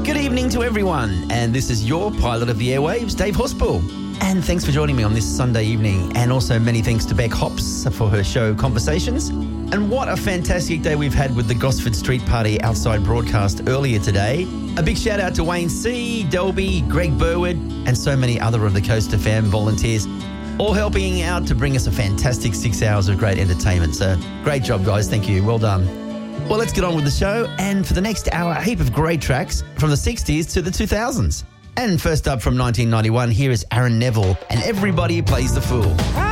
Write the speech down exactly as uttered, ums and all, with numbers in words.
Good evening to everyone, and this is your pilot of the airwaves, Dave Hospital. And thanks for joining me on this Sunday evening, and also many thanks to Beck Hops for her show Conversations. And what a fantastic day we've had with the Gosford Street Party outside broadcast earlier today. A big shout out to Wayne C, Delby, Greg Burwood, and so many other of the Coast F M volunteers, all helping out to bring us a fantastic six hours of great entertainment. So great job, guys. Thank you. Well done. Well, let's get on with the show. And for the next hour, a heap of great tracks from the sixties to the two thousands. And first up from nineteen ninety-one, here is Aaron Neville and Everybody Plays the Fool.